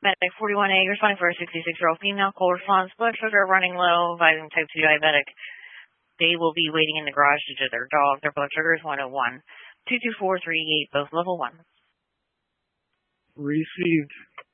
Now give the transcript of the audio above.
Medic 41A, responding for a 66-year-old female. Cold response, blood sugar running low, advising type 2 diabetic. They will be waiting in the garage due to their dog. Their blood sugar is 101. 22438, both level 1. Received.